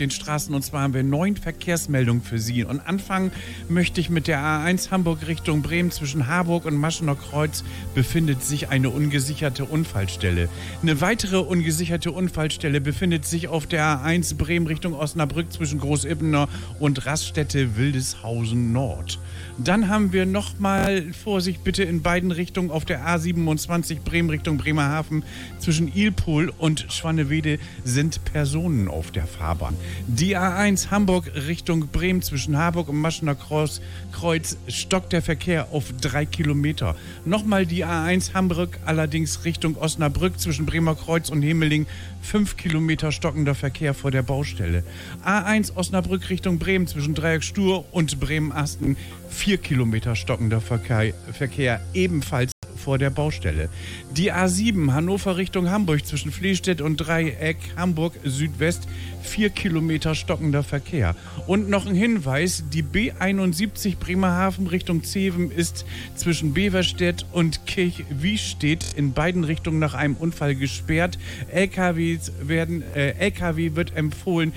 den Straßen, und zwar haben wir 9 Verkehrsmeldungen für Sie. Und anfangen möchte ich mit der A1 Hamburg Richtung Bremen. Zwischen Harburg und Maschener Kreuz befindet sich eine ungesicherte Unfallstelle. Eine weitere ungesicherte Unfallstelle befindet sich auf der A1 Bremen Richtung Osnabrück zwischen Großippener und Raststätte Wildeshausen Nord. Dann haben wir nochmal, Vorsicht bitte in beiden Richtungen, auf der A27 Bremen Richtung Bremerhaven. Zwischen Ilpohl und Schwannewede sind Personen auf der Fahrbahn. Die A1 Hamburg Richtung Bremen zwischen Harburg und Maschener Kreuz stockt der Verkehr auf 3 Kilometer. Nochmal die A1 Hamburg allerdings Richtung Osnabrück zwischen Bremer Kreuz und Hemeling. 5 Kilometer stockender Verkehr vor der Baustelle. A1 Osnabrück Richtung Bremen zwischen Dreieck Stur und Bremen-Asten. 4 Kilometer stockender Verkehr ebenfalls vor der Baustelle. Die A7 Hannover Richtung Hamburg zwischen Flehstedt und Dreieck Hamburg Südwest. 4 Kilometer stockender Verkehr. Und noch ein Hinweis, die B71 Bremerhaven Richtung Zeven ist zwischen Beverstedt und Kirchwiestedt in beiden Richtungen nach einem Unfall gesperrt. LKW wird empfohlen,